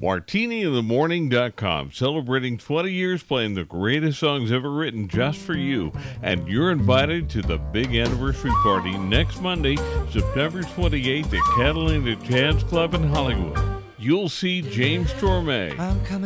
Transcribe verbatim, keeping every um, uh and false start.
martini in the morning dot com, celebrating twenty years playing the greatest songs ever written just for you. And you're invited to the big anniversary party next Monday, September twenty-eighth at Catalina Jazz Club in Hollywood. You'll see James Torme,